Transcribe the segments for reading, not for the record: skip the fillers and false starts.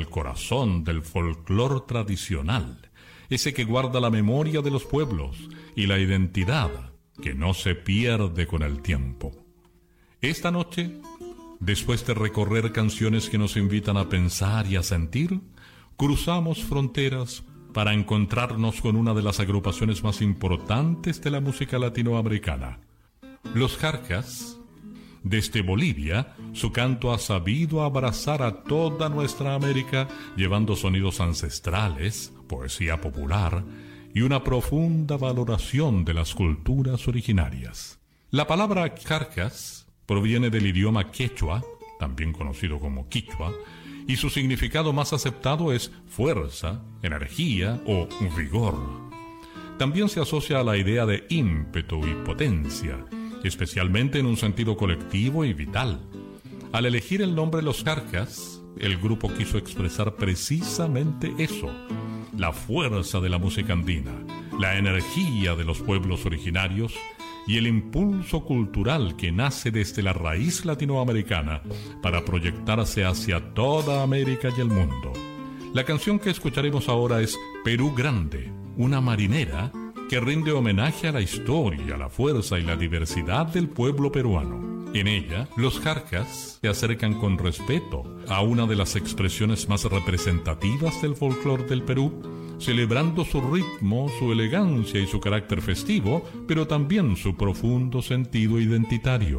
al corazón del folclore tradicional, ese que guarda la memoria de los pueblos y la identidad que no se pierde con el tiempo. Esta noche, después de recorrer canciones que nos invitan a pensar y a sentir, cruzamos fronteras para encontrarnos con una de las agrupaciones más importantes de la música latinoamericana, los Jarcas. Desde Bolivia, su canto ha sabido abrazar a toda nuestra América, llevando sonidos ancestrales, poesía popular y una profunda valoración de las culturas originarias. La palabra Jarcas proviene del idioma quechua, también conocido como quichua, y su significado más aceptado es fuerza, energía o vigor. También se asocia a la idea de ímpetu y potencia, especialmente en un sentido colectivo y vital. Al elegir el nombre Los Jarcas, el grupo quiso expresar precisamente eso: la fuerza de la música andina, la energía de los pueblos originarios y el impulso cultural que nace desde la raíz latinoamericana para proyectarse hacia toda América y el mundo. La canción que escucharemos ahora es Perú Grande, una marinera que rinde homenaje a la historia, la fuerza y la diversidad del pueblo peruano. En ella, los Jarcas se acercan con respeto a una de las expresiones más representativas del folclore del Perú, celebrando su ritmo, su elegancia y su carácter festivo, pero también su profundo sentido identitario.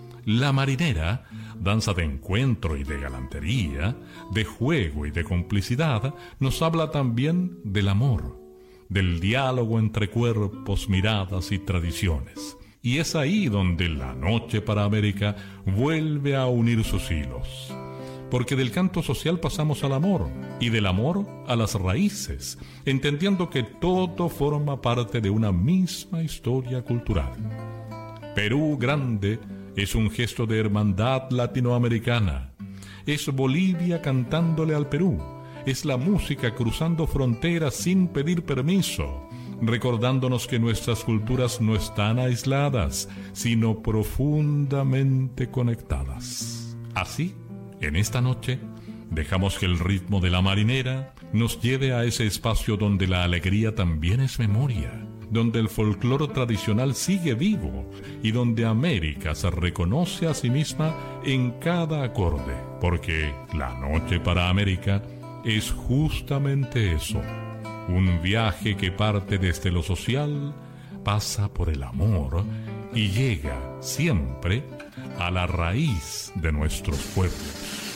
La marinera, danza de encuentro y de galantería, de juego y de complicidad, nos habla también del amor, del diálogo entre cuerpos, miradas y tradiciones. Y es ahí donde La Noche para América vuelve a unir sus hilos. Porque del canto social pasamos al amor, y del amor a las raíces, entendiendo que todo forma parte de una misma historia cultural. Perú Grande es un gesto de hermandad latinoamericana. Es Bolivia cantándole al Perú. Es la música cruzando fronteras sin pedir permiso, recordándonos que nuestras culturas no están aisladas, sino profundamente conectadas. Así, en esta noche, dejamos que el ritmo de la marinera nos lleve a ese espacio donde la alegría también es memoria, donde el folclore tradicional sigue vivo y donde América se reconoce a sí misma en cada acorde, porque La Noche para América es justamente eso, un viaje que parte desde lo social, pasa por el amor y llega siempre a la raíz de nuestros pueblos.